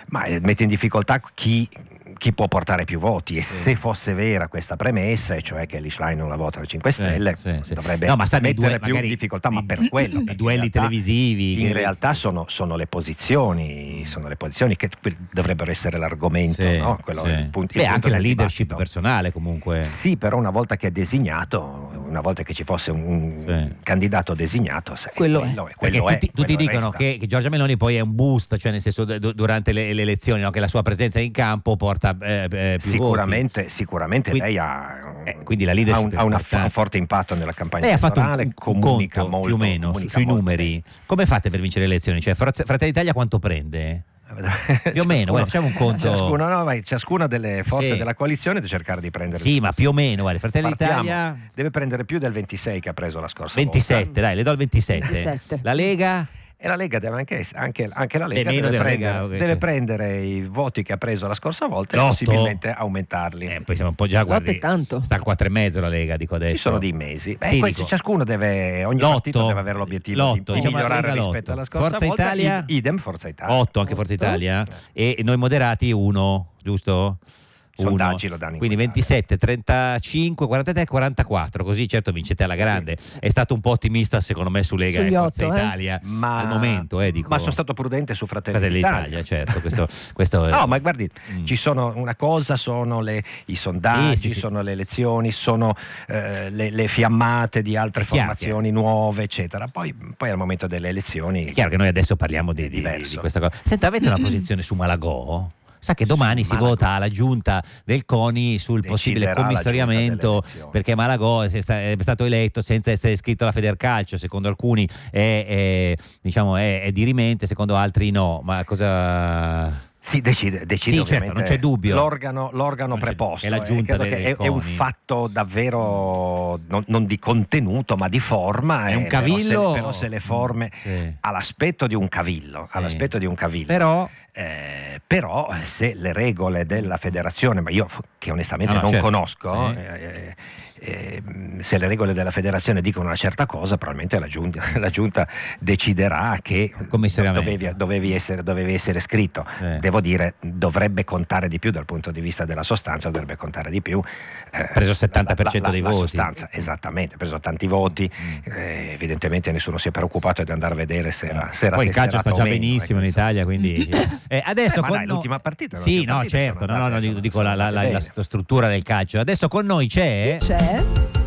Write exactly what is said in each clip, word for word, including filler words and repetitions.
Ma mette in difficoltà chi chi può portare più voti, e se fosse vera questa premessa, e cioè che Schlein non la vota alle cinque Stelle, sì, sì. dovrebbe no, ma mettere due, più in difficoltà, ma per quello i duelli in realtà, televisivi in che... realtà sono, sono le posizioni sono le posizioni che dovrebbero essere l'argomento, sì, no? Quello, sì. il punto, il Beh, punto anche la del leadership dibattito. personale comunque Sì, però una volta che è designato, una volta che ci fosse un sì. candidato designato, se- Quello quello, è. è, quello perché è, tutti, tutti quello dicono resta. che, che Giorgia Meloni poi è un boost, cioè nel senso du- durante le, le elezioni, no? Che la sua presenza in campo porta eh, eh, più Sicuramente, voti. sicuramente Quindi- lei ha, eh, quindi la ha, leadership un, è ha una- importante. un forte impatto nella campagna Lei ha fatto un, elettorale, un comunica conto molto, più o meno su- comunica sui molto numeri. Come fate per vincere le elezioni? Cioè Forza- Fratelli d'Italia quanto prende? Più o meno, guarda, facciamo un conto. Ciascuno, no, ma ciascuna delle forze Sì. della coalizione deve cercare di prendere. Sì, ma più o meno, guarda, Fratelli Partiamo. d'Italia Deve prendere più del ventisei che ha preso la scorsa ventisette, volta. dai, le do il ventisette. ventisette. La Lega? E la Lega deve anche, anche, anche la Lega Beh, meno deve, della prendere, Lega, ok, deve cioè. prendere i voti che ha preso la scorsa volta e L'otto? possibilmente aumentarli. Eh, poi siamo un po' già, L'otto guardi, è tanto. sta al quattro e mezzo la Lega, dico adesso. Ci sono dei mesi. Beh, Sì, questo, dico, ciascuno deve, ogni l'otto, partito deve avere l'obiettivo l'otto, di, di diciamo la migliorare Lega rispetto l'otto. alla scorsa Forza volta. Italia? Id- idem Forza Italia. otto anche Forza Italia e noi moderati uno, giusto? Sondaggi Uno. lo danno in Quindi quell'area. ventisette, trentacinque, quarantatré, quarantaquattro, così certo vincete alla grande. È stato un po' ottimista secondo me su Lega Sugli e Forza otto, eh? Italia Ma, al momento, eh, dico. ma sono stato prudente su Fratelli, Fratelli d'Italia. d'Italia, certo, questo, questo è- No, ma guardi, Mm. ci sono una cosa, sono le, i sondaggi, Sì, sì, sì. sono le elezioni, sono eh, le, le fiammate di altre È chiaro, formazioni nuove, eccetera. Poi, poi al momento delle elezioni È chiaro che noi adesso parliamo di, È di- diverso. di questa cosa. Senta, avete una posizione su Malagò? Sa che domani Su si Malagò. vota alla giunta del CONI sul Deciderà possibile la giunta commissariamento, delle elezioni. perché Malagò è sta- è stato eletto senza essere iscritto alla Federcalcio, secondo alcuni è, è, diciamo, è, è dirimente, secondo altri no. Ma cosa... sì, decide, decide Sì, certo, ovviamente non c'è dubbio. l'organo, l'organo Non c'è- preposto. è la giunta Eh, credo del che è, è un CONI. fatto davvero non, non di contenuto, ma di forma. È eh, un cavillo? Però se, però se le forme Sì. ha l'aspetto di un cavillo, Sì. ha l'aspetto di un cavillo. Però... Eh, però eh, se le regole della federazione, ma io f- che onestamente No, no, non certo. conosco, Sì. eh, eh, se le regole della federazione dicono una certa cosa, probabilmente la giunta, la giunta deciderà che Commissariamento. dovevi, dovevi, essere, dovevi essere scritto. Sì. Devo dire, dovrebbe contare di più dal punto di vista della sostanza, dovrebbe contare di più. eh, Ha preso il settanta per cento la- la- dei la voti. sostanza, esattamente, ha preso tanti voti. Mm. eh, evidentemente nessuno si è preoccupato di andare a vedere se era, se era Poi il calcio tesserato sta già o meno, benissimo ecco, in insomma. Italia, quindi eh, adesso Eh, ma con dai, no- l'ultima partita, le sì, ultime no, partite certo, sono no, no, andate- no, dico, sono- dico sono la, la, andate la- la bene. struttura del calcio. Adesso con noi c'è C'è?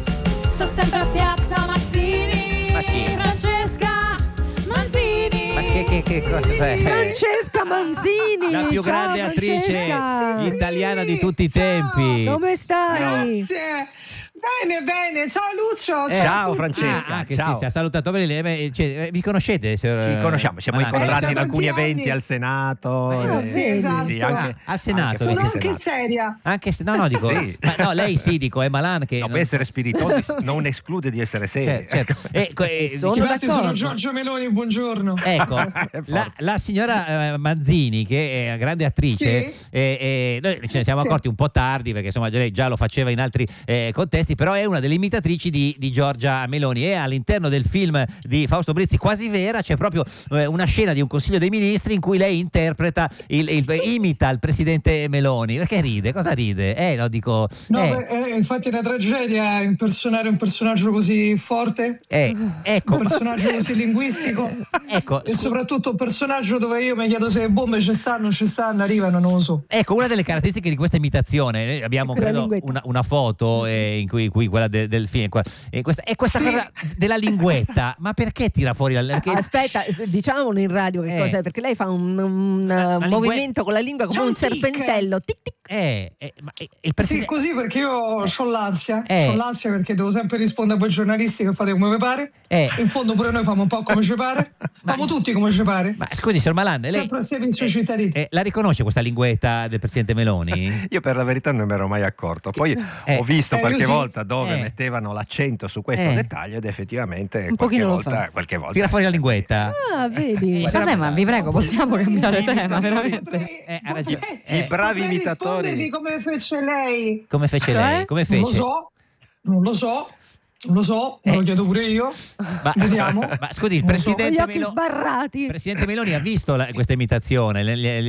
Sto sempre a Piazza Mazzini. Ma chi? Francesca Manzini. Ma che, che, che cosa è? Francesca Manzini, La più ciao, grande attrice Francesca. italiana di tutti i tempi. Come stai? Grazie. Bene, bene. Ciao Lucio. Eh, ciao a ciao, tutti. Francesca. Ah, ah, che ciao. sì, si è salutato bene. Eh, beh, cioè, eh, vi conoscete? Signor, Ci conosciamo, siamo Malan? incontrati Eh, in da alcuni tanti eventi anni. al Senato. Ah, eh, sì, esatto. anche, Ah, al Senato, anche Sono mi al sembra. anche Senato. seria. Anche se no, no, dico, Sì. ma no, lei sì, dico, è Malan che No, non- può essere spiritosi, non esclude di essere seria. Certo, certo. Ecco, eh, Sono diciamo- Infatti sono d'accordo. Giorgia Meloni, buongiorno. Ecco, È la, forte. la signora eh, Manzini, che è una grande attrice, Sì. eh, eh, noi ce ne siamo Sì. accorti un po' tardi perché insomma lei già lo faceva in altri eh, contesti, però è una delle imitatrici di, di Giorgia Meloni e all'interno del film di Fausto Brizzi Quasi Vera c'è proprio eh, una scena di un Consiglio dei Ministri in cui lei interpreta, il, il- imita il presidente Meloni. Perché ride? Cosa ride? Eh, lo dico... No, eh, beh, eh, infatti è una tragedia impersonare un personaggio così forte, eh, ecco, un personaggio così linguistico ecco, e scu- soprattutto un personaggio dove io mi chiedo se le bombe ci stanno, ci stanno, arrivano, non lo so. Ecco, una delle caratteristiche di questa imitazione, noi abbiamo Quella credo linguetta. una, una foto eh, in cui, cui quella de- del film, qua- e questa, è questa Sì. cosa della linguetta, ma perché tira fuori la perché- Aspetta, diciamolo in radio che Eh. cos'è, perché lei fa un, un, Una- una uh, movimento con la lingua come C'è un un tic. serpentello. Tic tic. eh, eh, ma eh, il Sì, presidente così perché io ho l'ansia, Eh. ho l'ansia perché devo sempre rispondere a voi giornalisti che fate come vi pare. Eh. In fondo pure noi famo un po' come ci pare, famo tutti come ci pare, Ma scusi, signor Malan, lei sempre a servizio dei cittadini. eh, la riconosce questa linguetta del presidente Meloni? Io per la verità non mi ero mai accorto. Poi Eh. ho visto Eh, io qualche sì. volta dove Eh. mettevano l'accento su questo Eh. dettaglio ed effettivamente Un qualche pochino lo volta, fa. qualche volta Tira fuori la linguetta? Ah, vedi. Eh, Vabbè, ma vi prego, possiamo cambiare tema, veramente. Potrei- Eh, ha ragione. potrei- Eh. I bravi potrei imitatori. rispondervi come fece lei. Come fece Cioè? lei? Come Non lo fece? so, non lo so, non lo so, me Eh. lo chiedo pure io. Ma, Vediamo. ma scusi, il Non lo so. Con gli presidente, occhi Melo- sbarrati. il presidente Meloni ha visto la- questa imitazione? Le- le-